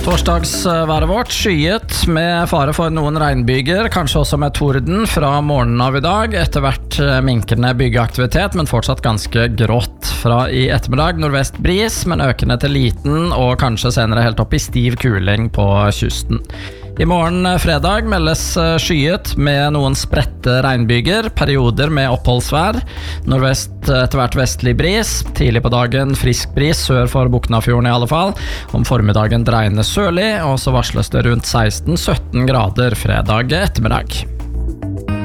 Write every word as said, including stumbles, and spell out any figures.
Torsdagsværet vårt skyet med fare for noen regnbyger, kanskje også med torden fra morgenen av i dag. Etter hvert minkende byggeaktivitet, men fortsatt ganske grått. Fra i ettermiddag nordvest bris, men økende til liten og kanskje senere helt opp i stiv kuling på kysten. I morgen fredag meldes skyet med noen spredte regnbyger, perioder med oppholdsvær, nordvest etter hvert vestlig bris, tidlig på dagen frisk bris sør for Boknafjorden i alle fall, om formiddagen dreiende sørlig, og så varsles det rundt seksten til sytten grader fredag ettermiddag.